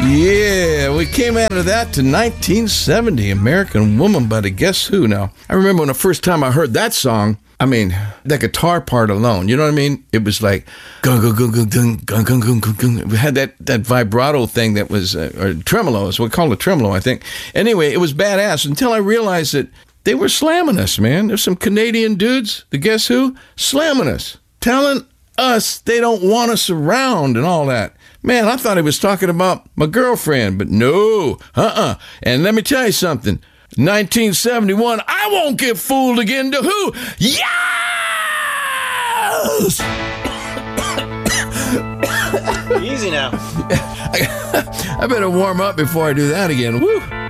Yeah, we came out of that to 1970, American Woman by the Guess Who. Now, I remember when the first time I heard that song, I mean, that guitar part alone, you know what I mean? It was like, gung, gung, gung, gung, gung, gung, gung, gung, gung, gung. We had that vibrato thing that was, or tremolo, is what we call it tremolo, I think. Anyway, it was badass until I realized that they were slamming us, man. There's some Canadian dudes, the Guess Who, slamming us, telling us they don't want us around and all that. Man, I thought he was talking about my girlfriend, but no, And let me tell you something. 1971, I won't get fooled again to who? Yes! Easy now. I better warm up before I do that again. Woo!